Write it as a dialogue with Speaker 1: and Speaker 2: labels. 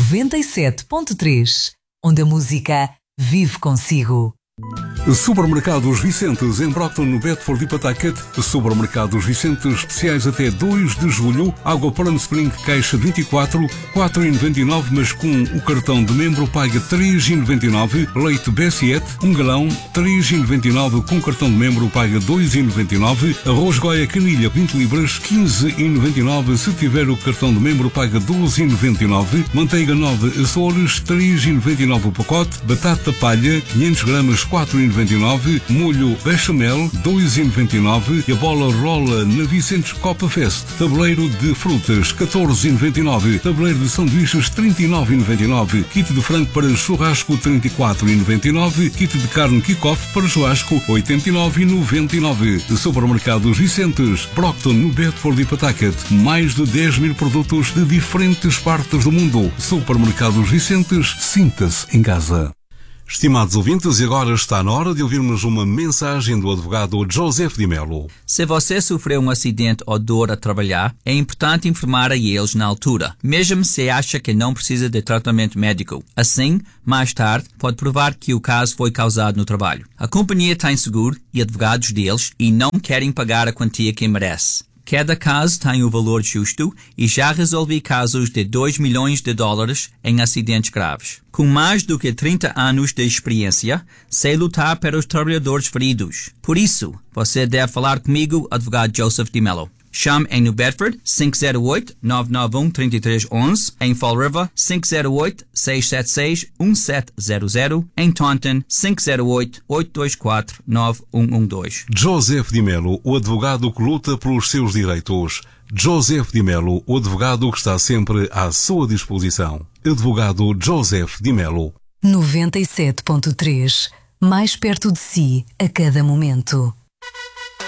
Speaker 1: 97.3, onde a música vive consigo.
Speaker 2: Supermercados Vicentes, em Brockton, no Bedford e Pawtucket. Supermercados Vicentes, especiais até 2 de julho. Água Palm Spring, caixa 24, 4,99, mas com o cartão de membro paga 3,99. Leite Bessiette, 1 galão, 3,99, com cartão de membro paga 2,99. Arroz Goia Canilha, 20 libras, 15,99. Se tiver o cartão de membro paga 12,99. Manteiga 9 Açores, 3,99 o pacote. Batata palha, 500 gramas, 4,99. Molho bechamel, 2,99. E a bola rola na Vicentes Copa Fest. Tabuleiro de frutas, 14,99. Tabuleiro de sanduíches, 39,99. Kit de frango para churrasco, 34,99. Kit de carne kick-off para churrasco, 89,99. Supermercados Vicentes, Brockton, no Bedford e Pawtucket. Mais de 10 mil produtos de diferentes partes do mundo. Supermercados Vicentes, sinta-se em casa. Estimados ouvintes, e agora está na hora de ouvirmos uma mensagem do advogado Joseph Di Mello.
Speaker 3: Se você sofreu um acidente ou dor a trabalhar, é importante informar a eles na altura, mesmo se acha que não precisa de tratamento médico. Assim, mais tarde, pode provar que o caso foi causado no trabalho. A companhia tem seguro e advogados deles e não querem pagar a quantia que merece. Cada caso tem o valor justo e já resolvi casos de 2 milhões de dólares em acidentes graves. Com mais do que 30 anos de experiência, sei lutar pelos trabalhadores feridos. Por isso, você deve falar comigo, advogado Joseph Di Mello. Chame em New Bedford 508-991-3311, em Fall River 508-676-1700, em Taunton 508-824-9112.
Speaker 2: Joseph Di Mello, o advogado que luta pelos seus direitos. Joseph Di Mello, o advogado que está sempre à sua disposição. Advogado Joseph Di Mello.
Speaker 1: 97.3, mais perto de si a cada momento.